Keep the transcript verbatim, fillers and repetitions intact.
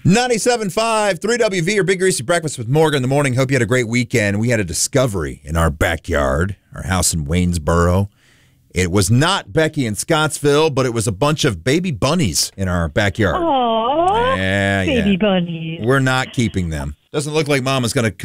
ninety-seven point five, three W V, your Big Greasy Breakfast with Morgan in the morning. Hope you had a great weekend. We had a discovery in our backyard, our house in Waynesboro. It was not Becky in Scottsville, but it was a bunch of baby bunnies in our backyard. Aww, yeah, baby yeah. bunnies. We're not keeping them. Doesn't look like Mama's going to